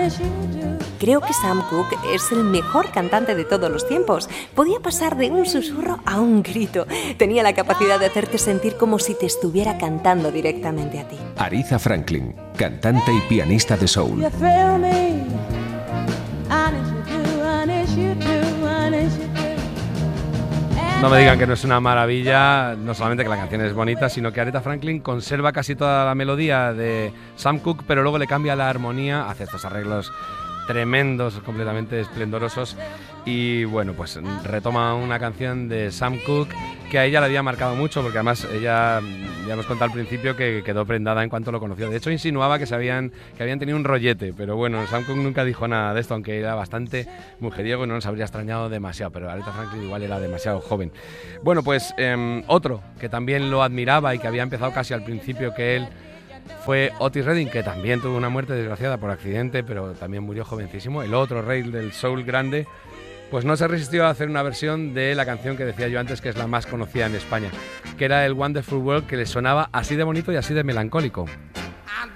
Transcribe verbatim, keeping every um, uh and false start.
Creo que Sam Cooke es el mejor cantante de todos los tiempos. Podía pasar de un susurro a un grito. Tenía la capacidad de hacerte sentir como si te estuviera cantando directamente a ti. Aretha Franklin, cantante y pianista de soul. No me digan que no es una maravilla, no solamente que la canción es bonita, sino que Aretha Franklin conserva casi toda la melodía de Sam Cooke, pero luego le cambia la armonía, hace estos arreglos tremendos, completamente esplendorosos, y bueno, pues retoma una canción de Sam Cooke que a ella le había marcado mucho, porque además ella, ya hemos contado al principio, que quedó prendada en cuanto lo conoció. De hecho, insinuaba que se habían, que habían tenido un rollete, pero bueno, Sam Cooke nunca dijo nada de esto, aunque era bastante mujeriego y no nos habría extrañado demasiado, pero Aretha Franklin igual era demasiado joven. Bueno, pues eh, otro que también lo admiraba y que había empezado casi al principio que él fue Otis Redding, que también tuvo una muerte desgraciada por accidente, pero también murió jovencísimo. El otro rey del soul grande, pues no se resistió a hacer una versión de la canción que decía yo antes, que es la más conocida en España, que era el Wonderful World, que le sonaba así de bonito y así de melancólico.